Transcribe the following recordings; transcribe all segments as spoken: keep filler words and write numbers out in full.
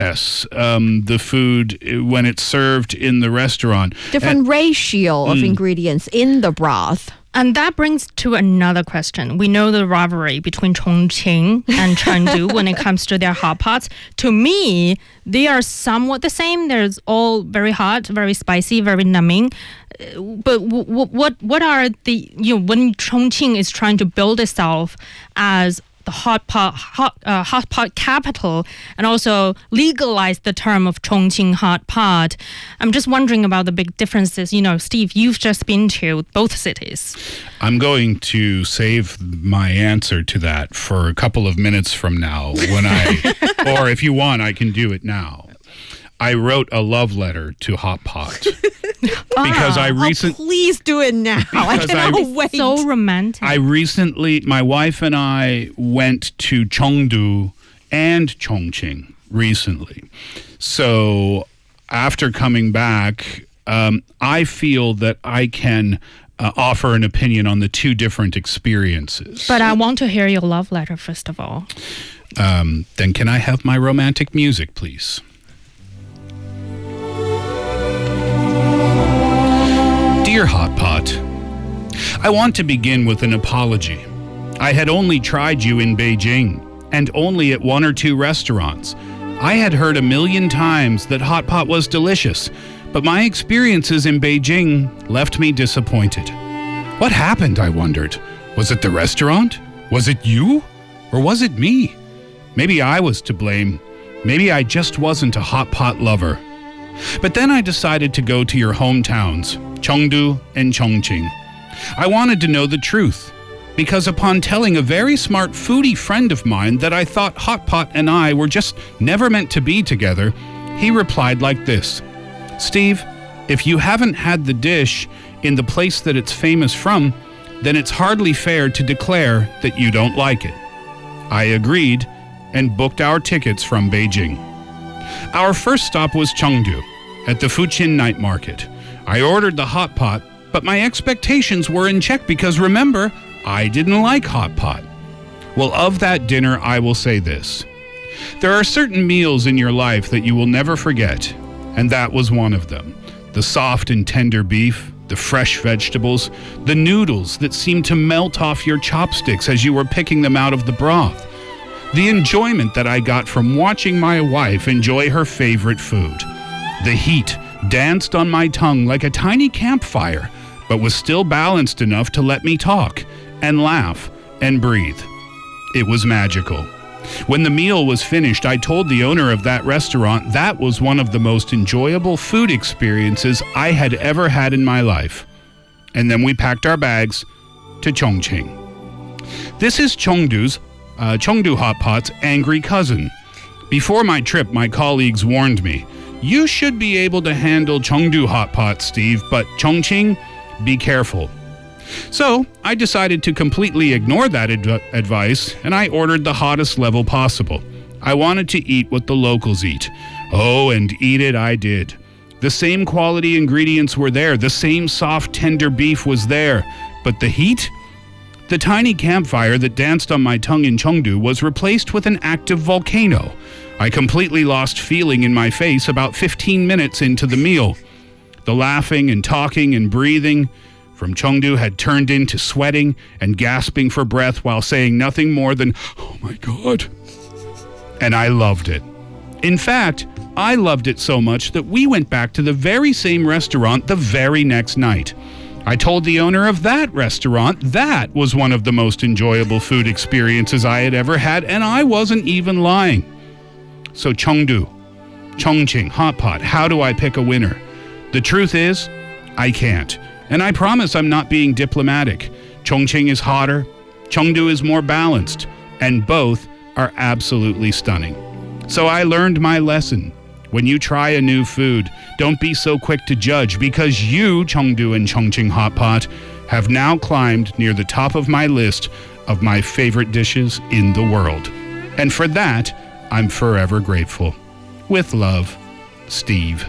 Yes, um, the food uh, when it's served in the restaurant. Different And- ratio of ingredients in the broth. And that brings to another question. We know the rivalry between Chongqing and Chengdu when it comes to their hot pots. To me, they are somewhat the same. They're all very hot, very spicy, very numbing. Uh, But w- w- what what are the, you know, when Chongqing is trying to build itself as the hot pot hot, uh, hot pot capital and also legalize the term of Chongqing hot pot. I'm just wondering about the big differences. You know, Steve, you've just been to both cities. I'm going to save my answer to that for a couple of minutes from now when I, or if you want, I can do it now. I wrote a love letter to Hot Pot because I Oh, recently. please do it now. I Because I- cannot wait. So romantic. I recently, my wife and I went to Chengdu and Chongqing recently. So after coming back, um, I feel that I can uh, offer an opinion on the two different experiences. But I want to hear your love letter first of all. Um, then can I have my romantic music, please? Dear Hot Pot, I want to begin with an apology. I had only tried you in Beijing, and only at one or two restaurants. I had heard a million times that Hot Pot was delicious, but my experiences in Beijing left me disappointed. What happened, I wondered? Was it the restaurant? Was it you? Or was it me? Maybe I was to blame. Maybe I just wasn't a Hot Pot lover. But then I decided to go to your hometowns, Chengdu and Chongqing. I wanted to know the truth, because upon telling a very smart foodie friend of mine that I thought Hot Pot and I were just never meant to be together, he replied like this: Steve, if you haven't had the dish in the place that it's famous from, then it's hardly fair to declare that you don't like it. I agreed and booked our tickets from Beijing. Our first stop was Chengdu, at the Fuqin night market. I ordered the hot pot, but my expectations were in check because, remember, I didn't like hot pot. Well, of that dinner, I will say this. There are certain meals in your life that you will never forget, and that was one of them. The soft and tender beef, the fresh vegetables, the noodles that seemed to melt off your chopsticks as you were picking them out of the broth. The enjoyment that I got from watching my wife enjoy her favorite food. The heat danced on my tongue like a tiny campfire, but was still balanced enough to let me talk and laugh and breathe. It was magical. When the meal was finished, I told the owner of that restaurant that was one of the most enjoyable food experiences I had ever had in my life. And then we packed our bags to Chongqing. This is Chengdu's Uh, Chengdu Hot Pot's angry cousin. Before my trip, my colleagues warned me, you should be able to handle Chengdu Hot Pot, Steve, but Chongqing, be careful. So I decided to completely ignore that adv- advice, and I ordered the hottest level possible. I wanted to eat what the locals eat. Oh, and eat it I did. The same quality ingredients were there. The same soft, tender beef was there. But the heat? The tiny campfire that danced on my tongue in Chengdu was replaced with an active volcano. I completely lost feeling in my face about fifteen minutes into the meal. The laughing and talking and breathing from Chengdu had turned into sweating and gasping for breath while saying nothing more than, "Oh my God." And I loved it. In fact, I loved it so much that we went back to the very same restaurant the very next night. I told the owner of that restaurant that was one of the most enjoyable food experiences I had ever had, and I wasn't even lying. So Chengdu, Chongqing, Hot Pot, how do I pick a winner? The truth is, I can't. And I promise I'm not being diplomatic. Chongqing is hotter, Chengdu is more balanced, and both are absolutely stunning. So I learned my lesson. When you try a new food, don't be so quick to judge, because you, Chengdu and Chongqing Hot Pot, have now climbed near the top of my list of my favorite dishes in the world. And for that, I'm forever grateful. With love, Steve.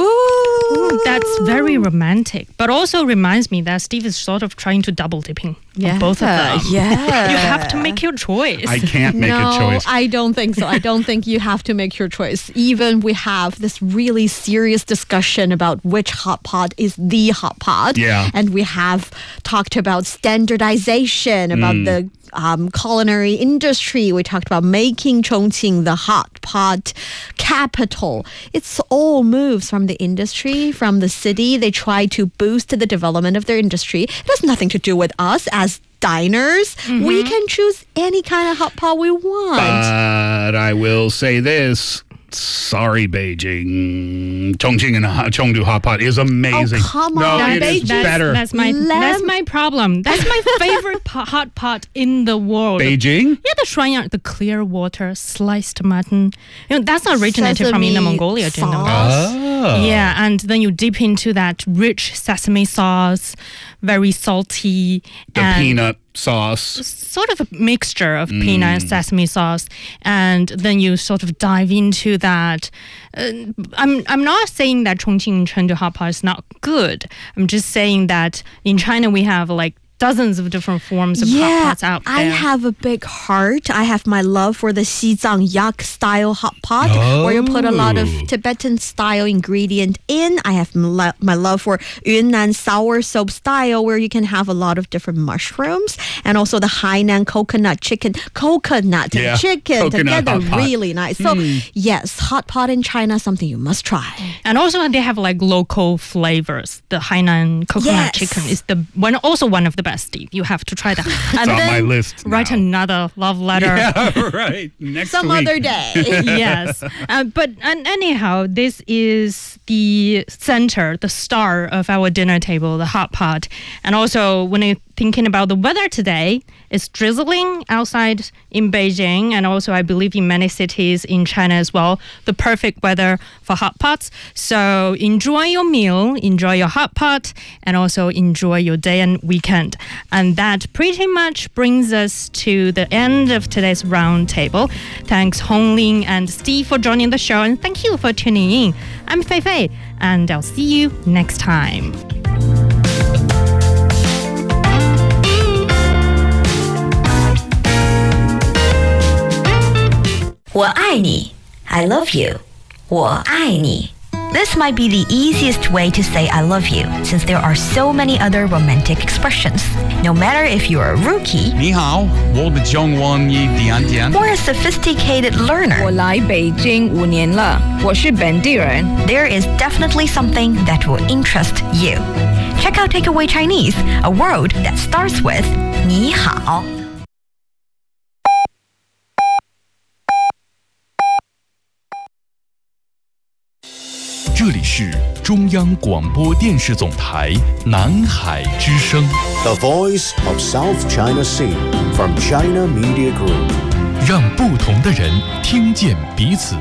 Ooh. That's very romantic, but also reminds me that Steve is sort of trying to double dipping Yeah. both of them. Yeah. You have to make your choice. I can't make no, a choice. I don't think so. I don't think you have to make your choice. Even we have this really serious discussion about which hot pot is the hot pot. Yeah. And we have talked about standardization, about Mm. the um, culinary industry. We talked about making Chongqing the hot pot capital. It's all moves from the industry, from the city. They try to boost the development of their industry. It has nothing to do with us as diners. We can choose any kind of hot pot we want. But I will say this. Sorry, Beijing. Chongqing and Ha- Chengdu hot pot is amazing. Oh, come no, on, it is Beijing. that's, better. That's my Lamb- that's my problem. That's my favorite po- hot pot in the world. Beijing? Yeah, the shuanyang, the clear water, sliced mutton. You know, that's originated from Inner Sesame Mongolia. Do you know? sauce. Oh. Yeah, and then you dip into that rich sesame sauce, very salty. The and peanut sauce. sort of a mixture of peanut and sesame sauce, and then you sort of dive into that. Uh, I'm I'm not saying that Chongqing Chengdu hot pot is not good. I'm just saying that in China we have like dozens of different forms of hot Yeah, pots out there. I have a big heart. I have my love for the Xizang yak style hot pot, where you put a lot of Oh. Tibetan style ingredient in. I have m- lo- my love for Yunnan sour soap style, where you can have a lot of different mushrooms, and also the Hainan coconut chicken, coconut Yeah, chicken coconut together, hot pot. really nice. So yes, hot pot in China, something you must try. And also they have like local flavors. The Hainan coconut Yes. chicken is the one, also one of the best. Steve, you have to try that. And on then my list write now. another love letter. Yeah, right. Next Some week. other day. Yes, uh, but and anyhow, this is the center, the star of our dinner table, the hot pot. And also, when you're thinking about the weather today, it's drizzling outside in Beijing, and also I believe in many cities in China as well. The perfect weather for hot pots. So enjoy your meal, enjoy your hot pot, and also enjoy your day and weekend. And that pretty much brings us to the end of today's round table. Thanks Hong Ling and Steve for joining the show, and thank you for tuning in. I'm Fei Fei, and I'll see you next time. 我爱你 I love you 我爱你 This might be the easiest way to say I love you, since there are so many other romantic expressions. No matter if you're a rookie 你好，我的中文一点点。 or a sophisticated learner, 我来北京五年了，我是本地人。 there is definitely something that will interest you. Check out Takeaway Chinese, a word that starts with 你好. "这里是中央广播电视总台南海之声， The voice of South China Sea from China Media Group. 让不同的人听见彼此。"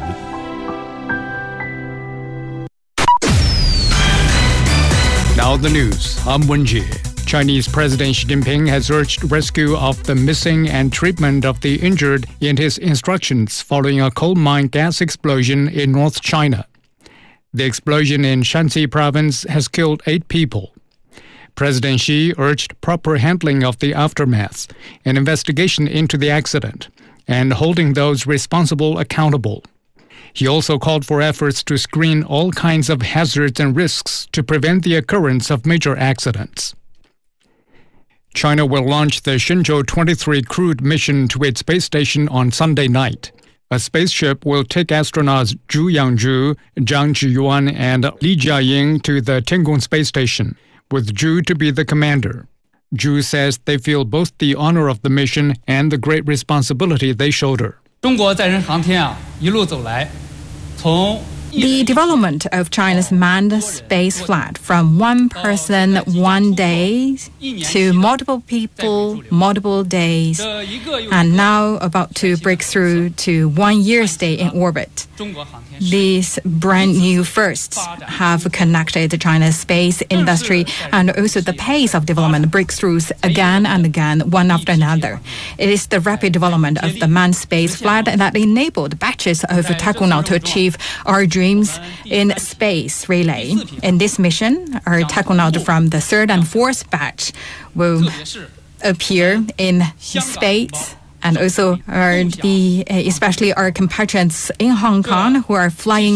Now the news. I'm Wenjie. Chinese President Xi Jinping has urged rescue of the missing and treatment of the injured in his instructions following a coal mine gas explosion in North China. The explosion in Shanxi province has killed eight people. President Xi urged proper handling of the aftermath, an investigation into the accident, and holding those responsible accountable. He also called for efforts to screen all kinds of hazards and risks to prevent the occurrence of major accidents. China will launch the Shenzhou twenty-three crewed mission to its space station on Sunday night. A spaceship will take astronauts Zhu Yangzhu, Zhang Zhiyuan, and Li Jiaying to the Tiangong space station, with Zhu to be the commander. Zhu says they feel both the honor of the mission and the great responsibility they shoulder. 中国载人航天啊，一路走来，从 The development of China's manned space flight from one person one day to multiple people multiple days, 这一个又 and now about to break through to one year stay in orbit. 中国航天 These brand new firsts have connected China's space industry and also the pace of development breakthroughs again and again, one after another. It is the rapid development of the manned space flight that enabled batches of taikonaut to achieve our dreams in space relay. In this mission, our taikonaut from the third and fourth batch will 特别是 appear in space. And also, are the especially our compatriots in Hong Kong who are flying